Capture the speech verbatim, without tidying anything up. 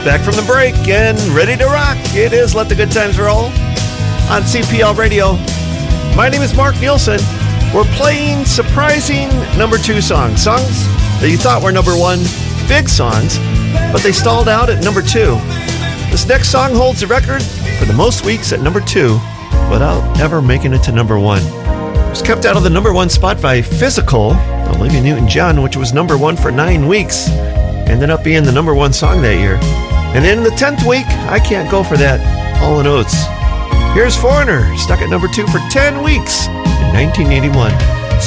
back from the break and ready to rock. It is Let the Good Times Roll on C P L Radio. My name is Mark Nielsen. We're playing surprising number two songs. Songs that you thought were number one, big songs, but they stalled out at number two. This next song holds the record for the most weeks at number two without ever making it to number one. It was kept out of the number one spot by Physical, Olivia Newton-John, which was number one for nine weeks. Ended up being the number one song that year. And then in the tenth week, I Can't Go For That, Hall and Oates. Here's Foreigner, stuck at number two for ten weeks in nineteen eighty-one.